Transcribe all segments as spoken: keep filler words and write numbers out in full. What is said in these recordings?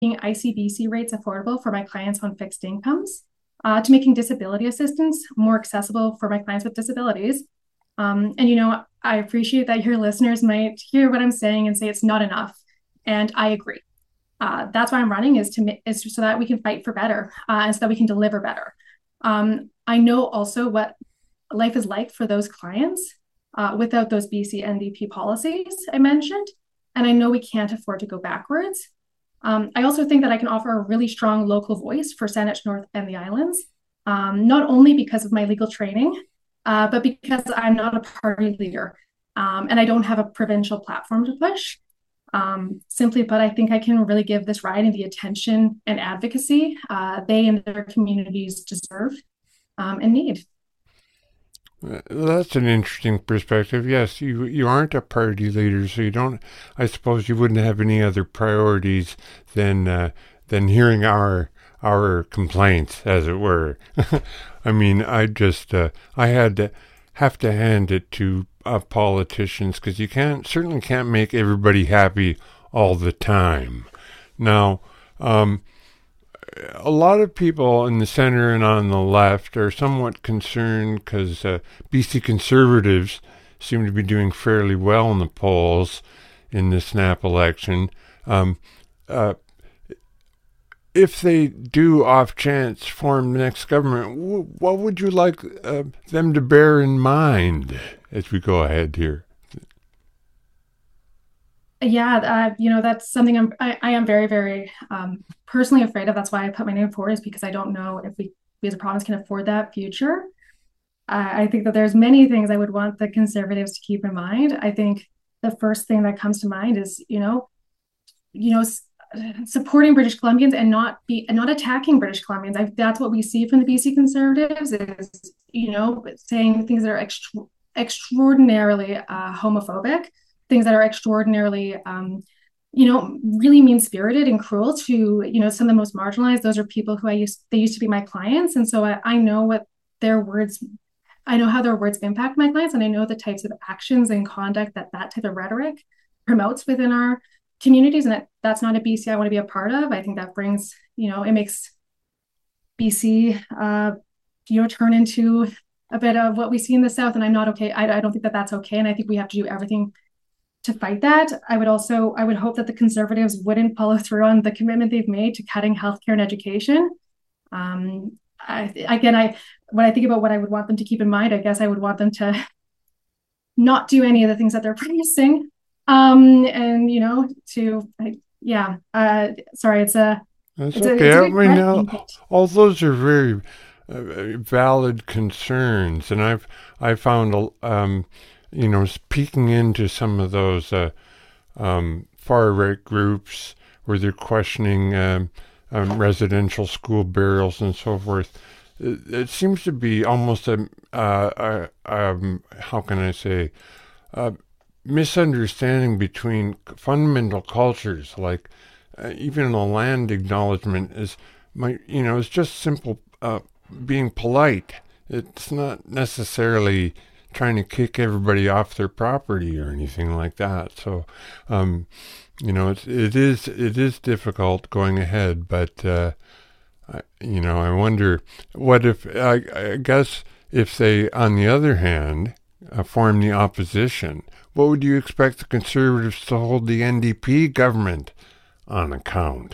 I C B C rates affordable for my clients on fixed incomes, uh, to making disability assistance more accessible for my clients with disabilities. Um, and, you know, I appreciate that your listeners might hear what I'm saying and say it's not enough. And I agree. Uh, that's why I'm running is to is so that we can fight for better, uh, and so that we can deliver better. Um, I know also what life is like for those clients uh, without those B C N D P policies I mentioned, and I know we can't afford to go backwards. Um, I also think that I can offer a really strong local voice for Saanich North and the Islands, um, not only because of my legal training, uh, but because I'm not a party leader, um, and I don't have a provincial platform to push. Um, simply put, I think I can really give this riding the attention and advocacy uh, they and their communities deserve um, and need. Uh, That's an interesting perspective. Yes, you you aren't a party leader, so you don't. I suppose you wouldn't have any other priorities than uh, than hearing our our complaints, as it were. I mean, I just uh, I had to have to hand it to uh, politicians because you can't certainly can't make everybody happy all the time. Now, um, a lot of people in the center and on the left are somewhat concerned because uh, B C conservatives seem to be doing fairly well in the polls in the snap election. Um, uh, if they do off chance form the next government, w- what would you like uh, them to bear in mind as we go ahead here? Yeah, uh, you know, that's something I'm, I, I am very, very um, personally afraid of. That's why I put my name forward, is because I don't know if we, we as a province can afford that future. Uh, I think that there's many things I would want the Conservatives to keep in mind. I think the first thing that comes to mind is, you know, you know, supporting British Columbians and not be and not attacking British Columbians. I, that's what we see from the B C Conservatives is, you know, saying things that are extra, extraordinarily uh, homophobic, things that are extraordinarily, um, you know, really mean spirited and cruel to, you know, some of the most marginalized. Those are people who I used they used to be my clients, and so I, I know what their words. I know how their words impact my clients, and I know the types of actions and conduct that that type of rhetoric promotes within our communities, and that, that's not a B C I want to be a part of. I think that brings, you know, it makes B C, uh, you know, turn into a bit of what we see in the South, and I'm not okay. I, I don't think that that's okay, and I think we have to do everything to fight that. I would also, I would hope that the Conservatives wouldn't follow through on the commitment they've made to cutting healthcare and education. Um, I, again, I when I think about what I would want them to keep in mind, I guess I would want them to not do any of the things that they're promising. Um, and you know, to I, yeah, uh, sorry, it's a That's it's a okay. it's a I good mean, question. all, all those are very uh, valid concerns, and I've I found um, you know, peeking into some of those uh, um, far right groups where they're questioning um, um, residential school burials and so forth. It, it seems to be almost a, uh, a um, how can I say, a misunderstanding between fundamental cultures. Like uh, even a land acknowledgement is, my you know, it's just simple uh, being polite. It's not necessarily trying to kick everybody off their property or anything like that. So, um, you know, it's, it is it is difficult going ahead, but uh, I, you know, I wonder what if I, I guess if they, on the other hand, uh, form the opposition, what would you expect the Conservatives to hold the N D P government on account?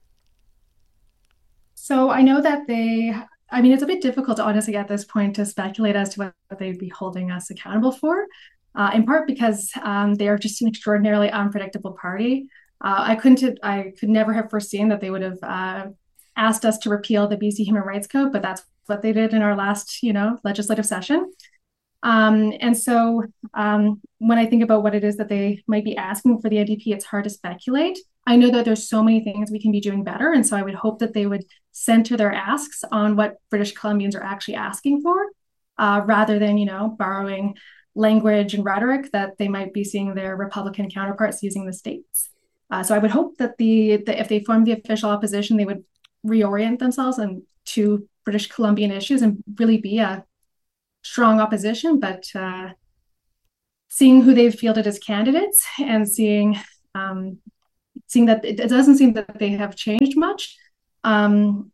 So I know that they. I mean, it's a bit difficult to honestly at this point to speculate as to what they'd be holding us accountable for. Uh, in part because um, they are just an extraordinarily unpredictable party. Uh, I couldn't. I could never have foreseen that they would have uh, asked us to repeal the B C Human Rights Code, but that's what they did in our last, you know, legislative session. Um, and so um, when I think about what it is that they might be asking for the N D P, it's hard to speculate. I know that there's so many things we can be doing better. And so I would hope that they would center their asks on what British Columbians are actually asking for, uh, rather than, you know, borrowing language and rhetoric that they might be seeing their Republican counterparts using the states. Uh, so I would hope that the, the if they form the official opposition, they would reorient themselves and to British Columbian issues and really be a strong opposition, but uh, seeing who they've fielded as candidates and seeing um, seeing that it, it doesn't seem that they have changed much. Um,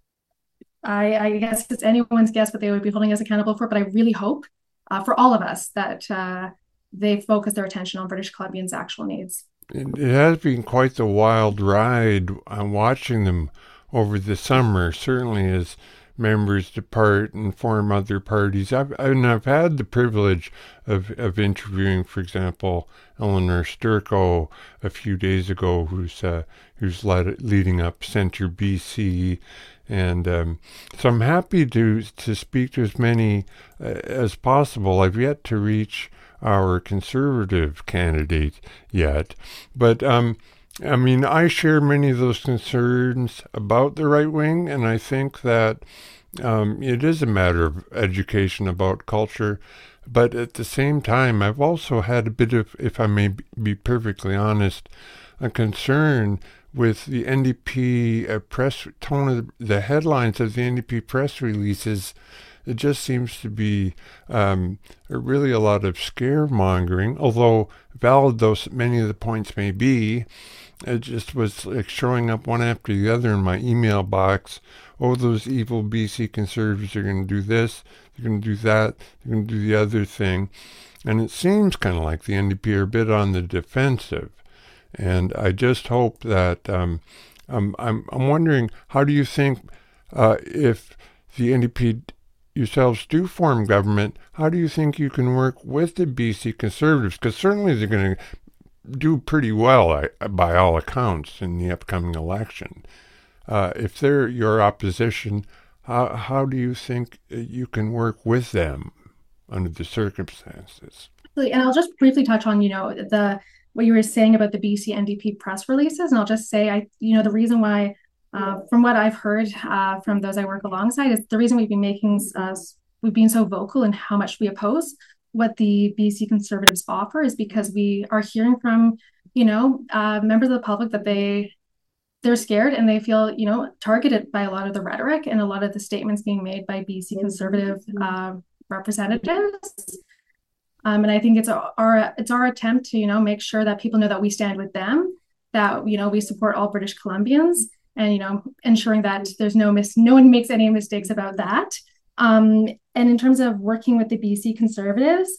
I, I guess it's anyone's guess what they would be holding us accountable for, but I really hope uh, for all of us that uh, they focus their attention on British Columbians' actual needs. It, it has been quite the wild ride uh, watching them over the summer, certainly as members depart and form other parties. I've, and I've had the privilege of, of interviewing, for example, Eleanor Sturko a few days ago, who's uh, who's led, leading up Centre B C. And um, so I'm happy to to speak to as many uh, as possible. I've yet to reach our Conservative candidate yet, but um, I mean, I share many of those concerns about the right wing, and I think that um, it is a matter of education about culture. But at the same time, I've also had a bit of, if I may be perfectly honest, a concern with the N D P uh, press tone of the headlines of the N D P press releases. It just seems to be um, really a lot of scaremongering, although valid though many of the points may be. It just was like showing up one after the other in my email box. Oh, those evil B C Conservatives are going to do this, they're going to do that, they're going to do the other thing. And it seems kind of like the N D P are a bit on the defensive. And I just hope that um, um, I'm, I'm wondering, how do you think uh, if the N D P yourselves do form government, how do you think you can work with the B C Conservatives? Because certainly they're going to do pretty well, I, by all accounts, in the upcoming election. Uh, if they're your opposition, how, how do you think you can work with them under the circumstances? And I'll just briefly touch on, you know, the what you were saying about the B C N D P press releases. And I'll just say, I, you know, the reason why, uh, from what I've heard uh, from those I work alongside, is the reason we've been making, uh, we've been so vocal in how much we oppose what the B C Conservatives offer is because we are hearing from, you know, uh, members of the public that they, they're scared and they feel, you know, targeted by a lot of the rhetoric and a lot of the statements being made by B C Conservative uh, representatives. Um, and I think it's our it's our attempt to, you know, make sure that people know that we stand with them, that, you know, we support all British Columbians, and, you know, ensuring that there's no mis no one makes any mistakes about that. Um, and in terms of working with the B C Conservatives,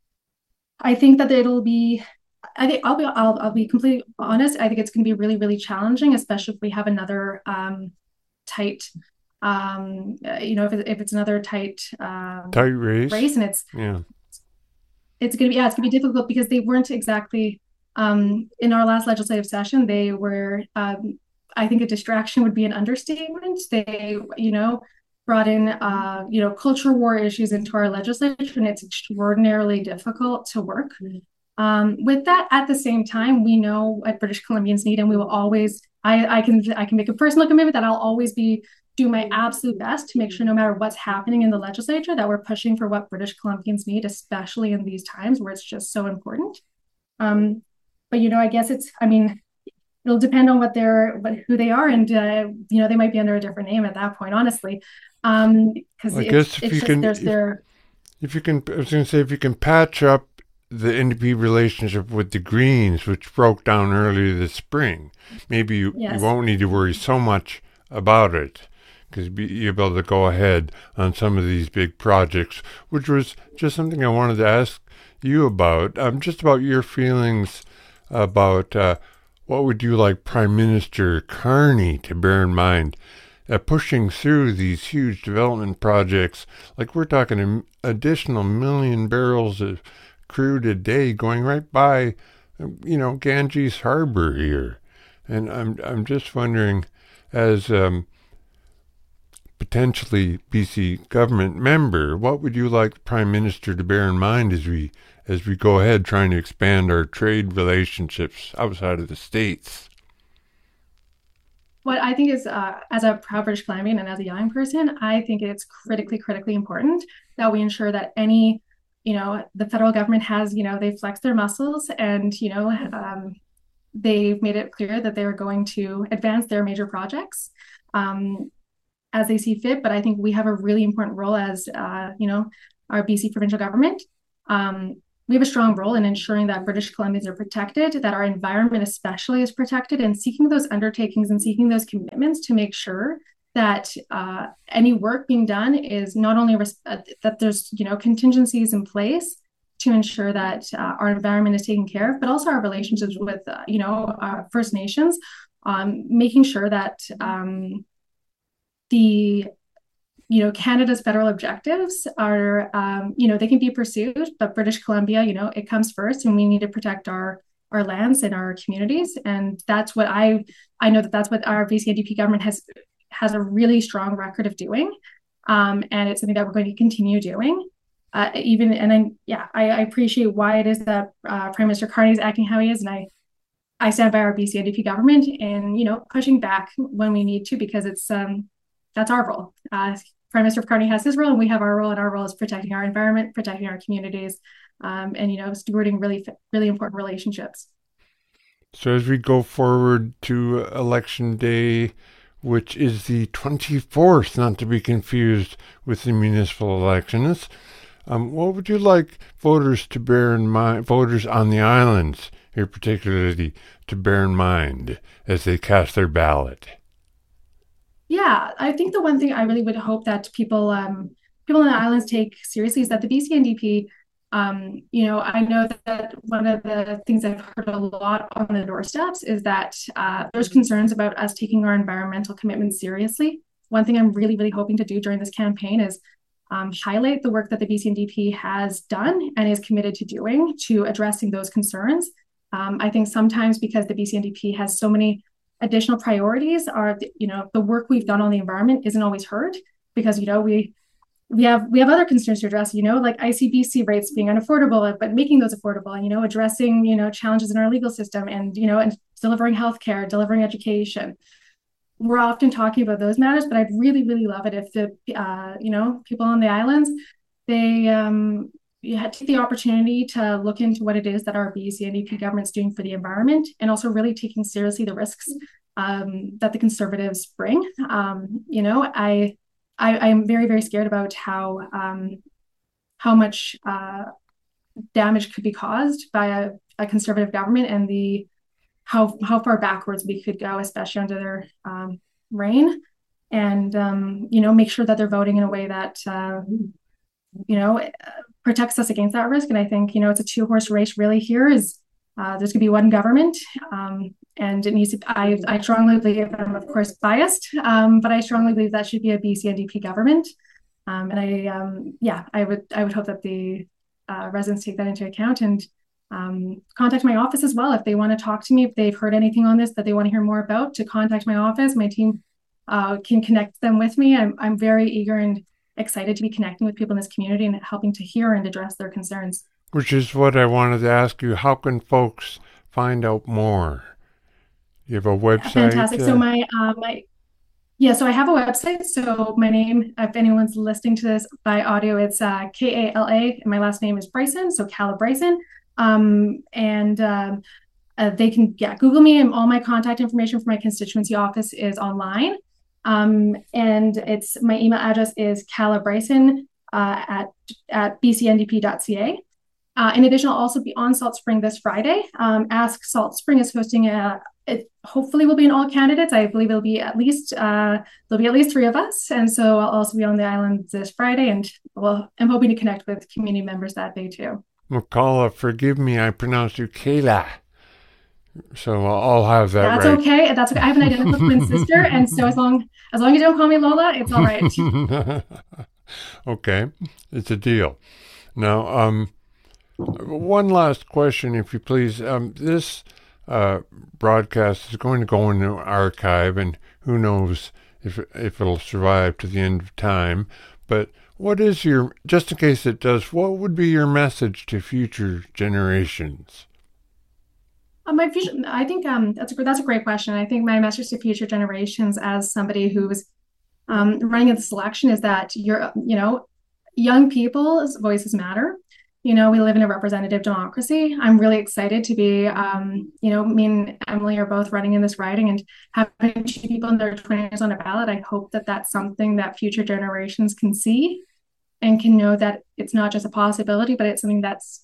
I think that it'll be, I think I'll be I'll, I'll be completely honest. I think it's going to be really, really challenging, especially if we have another um, tight, um, you know, if, it, if it's another tight um, tight race. race, and it's yeah. It's going to be, yeah, it's going to be difficult because they weren't exactly, um, in our last legislative session, they were, um, I think a distraction would be an understatement. They, you know, brought in, uh, you know, culture war issues into our legislature, and it's extraordinarily difficult to work um, with that. At the same time, we know what British Columbians need, and we will always, I, I can, I can make a personal commitment that I'll always be do my absolute best to make sure no matter what's happening in the legislature that we're pushing for what British Columbians need, especially in these times where it's just so important. Um, but, you know, I guess it's, I mean, it'll depend on what they're, what, who they are. And, uh, you know, they might be under a different name at that point, honestly. Um, because I it's, guess if it's you just, can, there's if, their, if you can, I was going to say, if you can patch up the N D P relationship with the Greens, which broke down earlier this spring, maybe you, yes. you won't need to worry so much about it, because you'll be able to go ahead on some of these big projects, which was just something I wanted to ask you about, um, just about your feelings about uh, what would you like Prime Minister Carney to bear in mind uh, pushing through these huge development projects. Like, we're talking an additional million barrels of crude a day going right by, you know, Ganges Harbor here. And I'm, I'm just wondering, as... Um, potentially B C government member, what would you like the Prime Minister to bear in mind as we as we go ahead trying to expand our trade relationships outside of the States? What I think is, uh, as a proud British Columbian and as a young person, I think it's critically, critically important that we ensure that any, you know, the federal government has, you know, they flex their muscles and, you know, um, they've made it clear that they're going to advance their major projects. Um, as they see fit, but I think we have a really important role as, uh, you know, our B C provincial government. Um, we have a strong role in ensuring that British Columbians are protected, that our environment especially is protected, and seeking those undertakings and seeking those commitments to make sure that uh, any work being done is not only res- uh, that there's you know contingencies in place to ensure that uh, our environment is taken care of, but also our relationships with uh, you know uh, First Nations, um, making sure that um, the you know Canada's federal objectives are um, you know they can be pursued, but British Columbia, you know it comes first, and we need to protect our our lands and our communities, and that's what I I know that that's what our B C N D P government has has a really strong record of doing, um, and it's something that we're going to continue doing. Uh, even and then yeah, I, I appreciate why it is that uh, Prime Minister Carney is acting how he is, and I I stand by our B C N D P government and you know pushing back when we need to, because it's um that's our role. Uh, Prime Minister Carney has his role, and we have our role, and our role is protecting our environment, protecting our communities, um, and you know stewarding really really important relationships. So as we go forward to election day, which is the twenty-fourth, not to be confused with the municipal elections, um, what would you like voters to bear in mind, voters on the islands here particularly, to bear in mind as they cast their ballot? Yeah, I think the one thing I really would hope that people um, people in the islands take seriously is that the B C N D P, um, you know, I know that one of the things I've heard a lot on the doorsteps is that uh, there's concerns about us taking our environmental commitments seriously. One thing I'm really, really hoping to do during this campaign is um, highlight the work that the B C N D P has done and is committed to doing to addressing those concerns. Um, I think sometimes because the B C N D P has so many additional priorities, are you know the work we've done on the environment isn't always heard, because you know we we have we have other concerns to address, you know like I C B C rates being unaffordable, but making those affordable, and you know addressing you know challenges in our legal system, and you know and delivering healthcare, delivering education. We're often talking about those matters, but I'd really really love it if the uh, you know people on the islands, they um you had to take the opportunity to look into what it is that our B C N D P government's doing for the environment, and also really taking seriously the risks um, that the Conservatives bring. Um, you know, I, I I'm very very scared about how um, how much uh, damage could be caused by a, a Conservative government, and the how how far backwards we could go, especially under their um, reign. And um, you know, make sure that they're voting in a way that uh, you know, protects us against that risk. And I think, you know, it's a two horse race really here is uh, there's going to be one government, um, and it needs to, I, I strongly believe, I'm of course biased, um, but I strongly believe that should be a B C N D P government. Um, and I, um, yeah, I would, I would hope that the uh, residents take that into account, and um, contact my office as well if they want to talk to me, if they've heard anything on this that they want to hear more about, to contact my office. My team uh, can connect them with me. I'm, I'm very eager and excited to be connecting with people in this community and helping to hear and address their concerns. Which is what I wanted to ask you. How can folks find out more? You have a website? Fantastic. Uh, so my, uh, my, yeah, so I have a website. So my name, if anyone's listening to this by audio, it's uh, K A L A, and my last name is Bryson, so Kala Bryson. Um, and um, uh, they can, yeah, Google me, and all my contact information for my constituency office is online. Um, and it's my email address is calabryson uh, at at b c n d p dot c a. Uh, in addition, I'll also be on Salt Spring this Friday. Um, Ask Salt Spring is hosting a. It hopefully will be an all candidates. I believe it'll be at least uh, there'll be at least three of us, and so I'll also be on the island this Friday, and well, I'm hoping to connect with community members that day too. McCullough, forgive me, I pronounced you Kayla. So I'll have that That's right. okay. That's okay. I have an identical twin sister, and so as long as long as you don't call me Lola, it's all right. Okay, it's a deal. Now, um, one last question, if you please. Um, this uh, broadcast is going to go into archive, and who knows if if it'll survive to the end of time. But what is your, just in case it does, what would be your message to future generations? Uh, my future, I think um, that's a that's a great question. I think my message to future generations, as somebody who's um, running in this election, is that you're, you know, young people's voices matter. You know, we live in a representative democracy. I'm really excited to be, um, you know, me and Emily are both running in this riding, and having two people in their twenties on a ballot. I hope that that's something that future generations can see and can know that it's not just a possibility, but it's something that's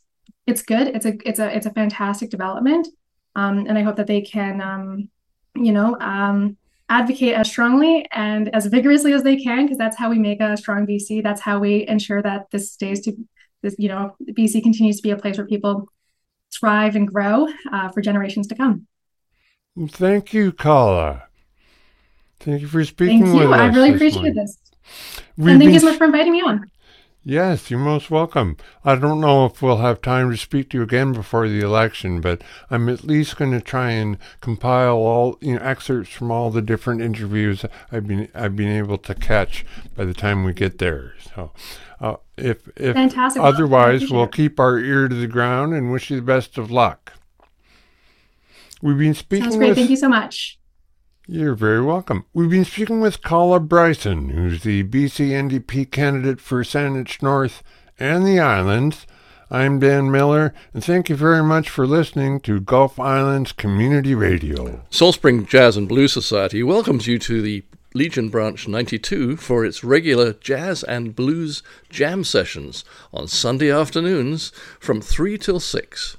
it's good. It's a it's a it's a fantastic development, um, and I hope that they can, um, you know, um, advocate as strongly and as vigorously as they can, because that's how we make a strong B C. That's how we ensure that this stays to this, you know, B C continues to be a place where people thrive and grow uh, for generations to come. Thank you, Kala. Thank you for speaking Thank you. with us. I really this appreciate morning. this. We've And thank been you so much for inviting me on. Yes, you're most welcome. I don't know if we'll have time to speak to you again before the election, but I'm at least going to try and compile all, you know, excerpts from all the different interviews I've been I've been able to catch by the time we get there. So, uh, if if Fantastic. otherwise, we'll keep our ear to the ground and wish you the best of luck. We've been speaking. Sounds great. With, Thank you so much. You're very welcome. We've been speaking with Kala Bryson, who's the B C N D P candidate for Saanich North and the Islands. I'm Dan Miller, and thank you very much for listening to Gulf Islands Community Radio. Salt Spring Jazz and Blues Society welcomes you to the Legion Branch ninety-two for its regular jazz and blues jam sessions on Sunday afternoons from three till six.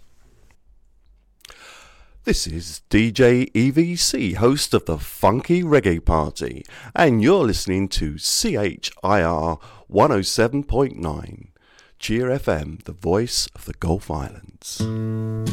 This is D J E V C, host of the Funky Reggae Party, and you're listening to C H I R one oh seven point nine, Cheer F M, the voice of the Gulf Islands.